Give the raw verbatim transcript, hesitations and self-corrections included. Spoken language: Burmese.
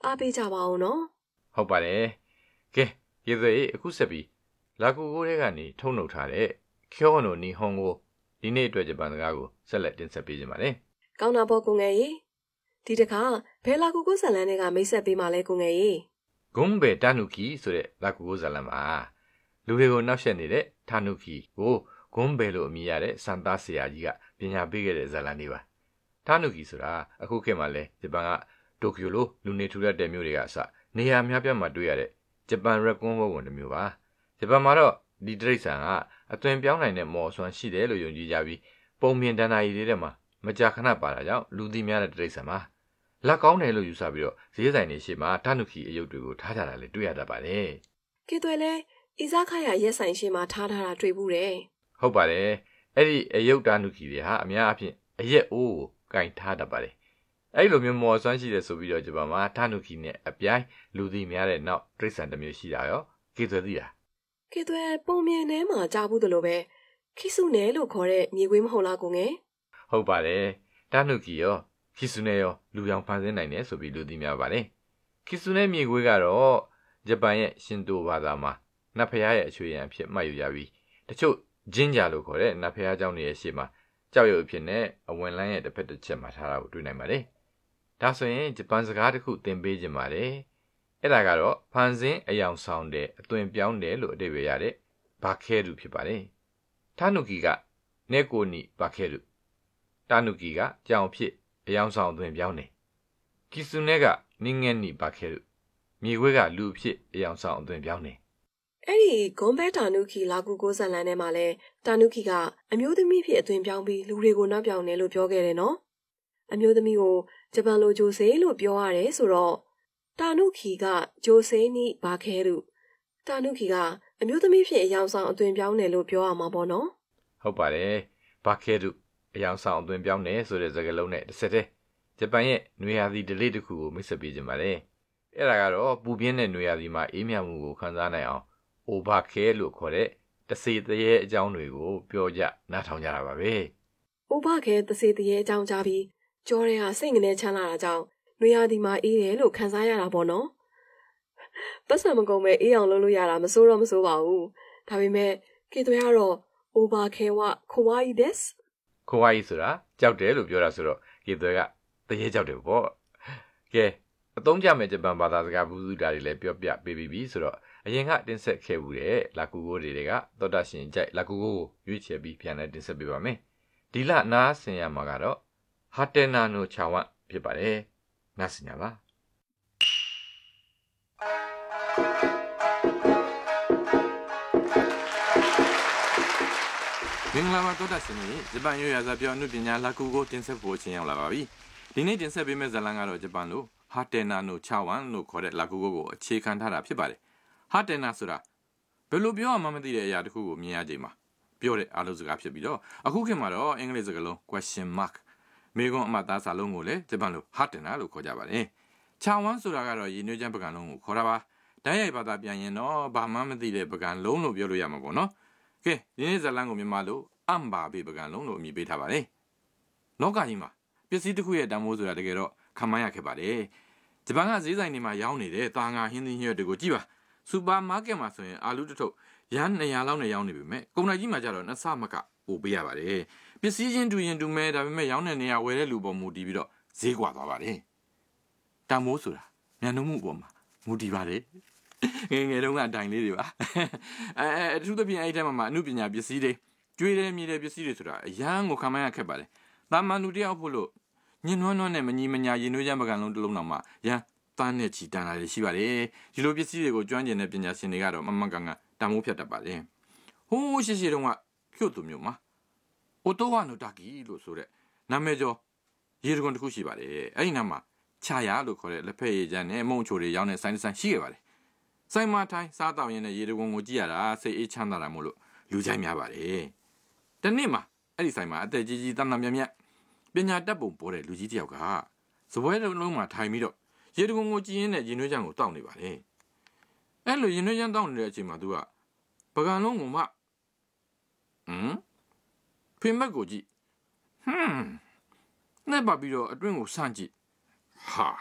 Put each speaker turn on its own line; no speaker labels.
အားပေးကြပါအောင်နော်
ဟုတ်ပါတယ်ကဲရေသွေးအခုဆက်ပြီးလာကူကိုထဲကနေထုံနှုတ်ထားတဲ့ကျောနိုနီဟွန်ကိုဒီနေ့အတွက်ဂျပန်စကားကိုဆက်လက်တင်ဆက်ပေးကြပါမယ်
ကောင်းတာပေါ့ကိုငယ်ကြီးဒီတခါဘယ်လာကူကိုဇလန်တွေကမိတ်ဆက်ပေးမှလဲကိုငယ်ကြီး
ဂုံးဘယ်တာနုကီဆိုတဲ့လာကူကိုဇလန်မှာလူတွေကိုနောက်ဆက်နေတဲ့တာနုကီကိုဂုံးဘယ်လို့အမည်ရတဲ့စန်သားဆရာကြီးကပညာပေးခဲ့တဲ့ဇလန်တွေပါတာနုကီဆိုတာအခုခေတ်မှာလဲဂျပန်ကတိုကျိုလိုလူနေထူထပ်တဲ့မြို့တွေကအစနေရာများပြားမှာတွေ့ရတဲ့ဂျပန်ရက်ကွန်းဝဝင်တစ်မျိုးပါဂျပန်မှာတော့ဒီတိရစ္ဆာန်ကအသွင်ပြောင်းနိုင်တဲ့မော်ဆွမ်းရှိတယ်လို့ယုံကြည်ကြပြီးပုံမြင်တန်တာကြီးတွေထဲမှာမကြာခဏပါတာကြောင့်လူသိများတဲ့တိရစ္ဆာန်ပါလက်ကောင်းတယ်လို့ယူဆပြီးတော့ဈေးဆိုင်တွေရှေ့မှာတာနုကီအယုတ်တွေကိုထားကြတာလည်းတွေ့ရတတ်ပါတယ်
ကဲတွေ့လဲအီဇာခါရရက်ဆိုင်ရှေ့မှာထားထားတာတွေ့ဘူးတယ်
ဟုတ်ပါတယ်အဲ့ဒီအယုတ်တာနုကီတွေဟာအများအပြားအရက်အိုးကိုကင်ထားတတ်ပါတယ်အဲ့လိုမျိုးမော်ဆွမ်းရှိတယ်ဆိုပြီးတော့ဂျပန်မှာတာနုကီနဲ့အပြိုင်လူသိများတဲ့နောက်တိရစ္ဆာန်တစ်မျိုးရှိတာရောကေသွဲသိတာ
ကေသွဲပုံမြင်ထဲမှာကြားဘူးတယ်လို့ပဲခိစုနယ်လို့ခေါ်တဲ့မြေခွေးမဟုတ်လားကိုငယ်
ဟုတ်ပါတယ်တာနုကီရောခိစုနယ်ရောလူရောင်ဖန်ဆင်းနိုင်တယ်ဆိုပြီးလူသိများပါတယ်ခိစုနယ်မြေခွေးကတော့ဂျပန်ရဲ့ရှင်တိုဘာသာမှာနတ်ဖျားရဲ့အချွေရန်အဖြစ်မှတ်ယူရပြီးတချို့ဂျင်းကြာလို့ခေါ်တဲ့နတ်ဖျားเจ้าတွေရဲ့ရှေ့မှာကြောက်ရွံ့အဖြစ်နဲ့အဝင်လန်းရဲ့တစ်ဖက်တစ်ချက်မှာထားတာကိုတွေ့နိုင်ပါတယ်ဒါဆိုရင်ဂျပန်စကားတစ်ခုသင်ပေးခြင်းပါတယ်အဲ့ဒါကတော့ဖန်ဆင်းအယောင်ဆောင်တဲ့အသွင်ပြောင်းတယ်လို့အဓိပ္ပာယ်ရတဲ့ဘာခဲရုဖြစ်ပါတယ်တာနုကီကနေကိုနီဘာခဲရုတာနုကီကကြောင်ဖြစ်အယောင်ဆောင်အသွင်ပြောင်းတယ်ကီဆုနဲကနင်းငယ်နီဘာခဲရုမြေခွေးကလူဖြစ်အယောင်ဆောင်အသွင်ပြောင်းတယ်
အဲ့ဒီဂွန်ဘဲတာနုကီလာကူကိုဇလန်ထဲမှာလဲတာနုကီကအမျိုးသမီးဖြစ်အသွင်ပြောင်းပြီးလူတွေကိုနောက်ပြောင်တယ်လို့ပြောခဲ့တယ်နော်အမျိုးသမီးကိုဂျပန်လိုဂျိုဆေလို့ပြောရတယ်ဆိုတော့တာနုကီကဂျိုဆေနီဘာခဲရုတာနုကီကအမျိုးသမီးဖြစ်အယောင်ဆောင်အသွင်ပြောင်းတယ်လို့ပြောရမှာပေါ့နော်
ဟုတ်ပါတယ်ဘာခဲရုအယောင်ဆောင်အသွင်ပြောင်းတယ်ဆိုတဲ့စကားလုံးနဲ့တစ်ဆက်တည်းဂျပန်ရဲ့နွေရာသီဒလေးတစ်ခုကိုမိတ်ဆက်ပေးခြင်းပါတယ်အဲ့ဒါကတော့ပူပြင်းတဲ့နွေရာသီမှာအေးမြမှုကိုခံစားနိုင်အောင်အိုဘာခဲလို့ခေါ်တဲ့တစေတရေအကြောင်းတွေကိုပြောကြနားထောင်ကြတာပါပဲ
အိုဘာခဲတစေတရေအကြောင်းကြားပြီးကြောရဲဟာစိတ်ငနေချမ်းလာတာကြောင့်နွေရာသီမှာအေးတယ်လို့ခံစားရတာပေါ့နော်ပတ်စံမကုန်မဲ့အေးအောင်လုပ်လို့ရတာမစိုးတော့မစိုးပါဘူးဒါပေမဲ့ကေသွဲကတော့အိုဘာခဲဝခိုဝိုင်းဒက်စ်
ခိုဝိုင်းဆိုတာကြောက်တယ်လို့ပြောတာဆိုတော့ကေသွဲကတရေကြောက်တယ်ပေါ့ကဲအသုံးကျမဲ့ဂျပန်ဘာသာစကားဘူးစုတာတွေလည်းပြောပြပေးပြီးပြီဆိုတော့အရင်ကတင်ဆက်ခဲ့ဘူးတဲ့လာကူကိုတွေကသောတာရှင်ကြိုက်လာကူကိုရွေးချယ်ပြီးပြန်လဲတင်ဆက်ပေးပါမယ်ဒီလနားဆင်ရမှာကတော့ဟာတေနာနိုချာဝမ်ဖြစ်ပါတယ်နားဆင်ကြပါမင်္ဂလာပါသောတာရှင်ကြီးဂျပန်ရိုးရာဇာပြောအမှုပညာလာကူကိုတင်ဆက်ဖို့အချိန်ရောက်လာပါပြီဒီနေ့တင်ဆက်ပေးမယ့်ဇာတ်လမ်းကတော့ဂျပန်လိုဟာတေနာနိုချာဝမ်လို့ခေါ်တဲ့လာကူကိုကိုအခြေခံထားတာဖြစ်ပါတယ်ဟာတေနာဆိုတာဘယ်လိုပြောမှမသိတဲ့အရာတစ်ခုကိုမြင်ရကြမှာပြောတဲ့အားလုံးစကားဖြစ်ပြီးတော့အခုခေတ်မှာတော့အင်္ဂလိပ်စကားလုံး question mark မေခွန်းအမှတ်သားစာလုံးကိုလည်းဂျပန်လိုဟာတေနာလို့ခေါ်ကြပါတယ်ချာဝမ်ဆိုတာကတော့ရည်ညွှန်းချက်ပကံလုံးကိုခေါ်တာပါတိုင်းရိုက်ဘာသာပြန်ရင်တော့ဘာမှမသိတဲ့ပကံလုံးလို့ပြောလို့ရမှာပေါ့နော်ကဲဒီနေ့ဇာတ်လမ်းကိုမြန်မာလိုအမ်ဘာဘေပကံလုံးလို့အမည်ပေးထားပါတယ်လောကကြီးမှာပစ္စည်းတစ်ခုရဲ့တန်ဖိုးဆိုတာတကယ်တော့ခံမရခဲ့ပါတယ်ဂျပန်ကဈေးဆိုင်တွေမှာရောင်းနေတဲ့တာငါဟင်းသီးဟင်းရွက်တွေကိုကြည့်ပါစူပါမားကတ်မှာဆိုရင်အာလူတစ်ထုပ်ရန်၂၀၀လောက်နဲ့ရောင်းနေပြီမဲ့ကုန်တိုက်ကြီးမှာကျတော့နှစ်ဆမကပို့ပေးရပါတယ်ပစ္စည်းချင်းတူရင်တူမဲဒါပေမဲ့ရောင်းတဲ့နေရာဝယ်တဲ့လူပေါ်မူတည်ပြီးတော့ဈေးကွာသွားပါတယ်တန်ဖိုးဆိုတာမျက်နှာမှုပေါ်မှာမူတည်ပါတယ်ငယ်ငယ်တုန်းကအတိုင်လေးတွေပါအဲအထူးသဖြင့်အဲ့ဒီထဲမှာအမှုပညာပစ္စည်းတွေကျွေးတယ်မြည်တယ်ပစ္စည်းတွေဆိုတာအရန်ကိုခံမရခက်ပါတယ်တာမန်လူတယောက်ဖို့လို့ညှဉ်းနှွမ်းနှွမ်းနဲ့မညီမညာရင်နှွေးချမ်းပကံလုံးတစ်လုံးတောင်မှရန်တန်းနဲ့ချီတန်လာတယ်ရှိပါတယ်ဒီလိုပစ္စည်းတွေကိုကျွမ်းကျင်တဲ့ပညာရှင်တွေကတော့မမှန်ကန်ကန်တန်ဖိုးဖြတ်တတ်ပါတယ်ဟိုးရှိရှိတုန်းကကျုပ်သူမျိုးမှာအိုတိုဝါနိုတာကီလို့ဆိုတဲ့နာမည်ကျော်ရေတကွန်တစ်ခုရှိပါတယ်အဲ့ဒီနာမှာချာယာလို့ခေါ်တဲ့လက်ဖက်ရည်ချမ်းနဲ့မုံချိုတွေရောင်းတဲ့ဆိုင်တစ်ဆိုင်ရှိခဲ့ပါတယ်ဆိုင်မထိုင်းစားတောင်ရင်နဲ့ရေတကွန်ကိုကြည့်ရတာစိတ်အေးချမ်းသာတာမို့လို့လူကြိုက်များပါတယ်တနေ့မှာအဲ့ဒီဆိုင်မှာအသက်ကြီးကြီးတမ်းတမ်းမြတ်မြတ်ပညာတတ်ပုံပေါ်တဲ့လူကြီးတစ်ယောက်ကစပွဲလုံးမှာထိုင်ပြီးတော့ရေတကွန်ကိုကြည့်ရင်းနဲ့ရင်နှွေးချမ်းကိုတောက်နေပါတယ်အဲ့လိုရင်နှွေးချမ်းတောက်နေတဲ့အချိန်မှာသူကပကံလုံးကမှဟမ်ဖိမက်ကိုကြည့်ဟမ်နဲ့ပါပြီးတော့အတွင်းကိုဆန့်ကြည့်ဟာ